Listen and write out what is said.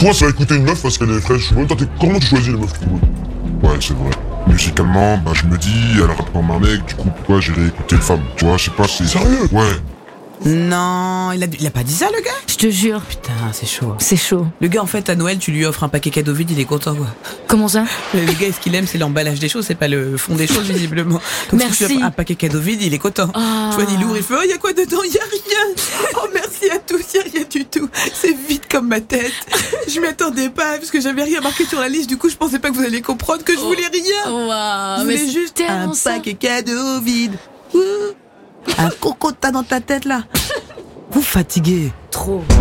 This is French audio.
Toi, ça va écouter une meuf parce qu'elle est fraîche. Comment tu choisis les meufs qui roulent? Ouais, c'est vrai. Musicalement, je me dis, elle rappe comme un mec, du coup, pourquoi j'irais écouter une femme? Tu vois, je sais pas, c'est... Sérieux? Ouais. Non, il a pas dit ça, le gars? Je te jure. Putain, c'est chaud. C'est chaud. Le gars, en fait, à Noël, tu lui offres un paquet cadeau vide, il est content, quoi. Comment ça? Le gars, ce qu'il aime, c'est l'emballage des choses, c'est pas le fond des choses, visiblement. Donc, si tu Merci. offres un paquet cadeau vide, il est content. Ah. Tu vois, il ouvre, il fait, oh, y a quoi dedans? Y a rien. Oh, merci à tous, y a rien du tout. C'est vide comme ma tête. Je m'y attendais pas, parce que j'avais rien marqué sur la liste, du coup, je pensais pas que vous alliez comprendre que je voulais rien. Waouh, Je mais voulais c'est juste un tellement ça. paquet cadeau vide. Ouh. Un coco que t'as dans ta tête, là. Vous fatiguez. Trop.